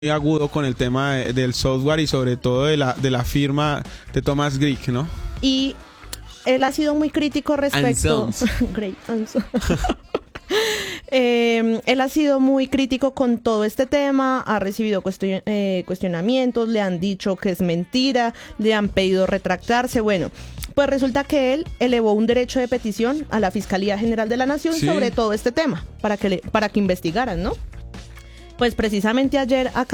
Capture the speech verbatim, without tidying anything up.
agudo con el tema de, del software y sobre todo de la, de la firma de Thomas Greek, ¿no? Y él ha sido muy crítico respecto... Great and Sons. eh, él ha sido muy crítico con todo este tema, ha recibido cuestion- eh, cuestionamientos, le han dicho que es mentira, le han pedido retractarse, bueno... Pues resulta que él elevó un derecho de petición a la Fiscalía General de la Nación sí. sobre todo este tema, para que, le, para que investigaran, ¿no? Pues precisamente ayer acá